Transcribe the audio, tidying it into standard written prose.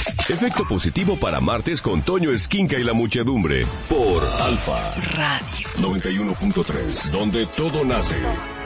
Efecto positivo para martes con Toño Esquinca y la muchedumbre. Por Alfa Radio 91.3, donde todo nace.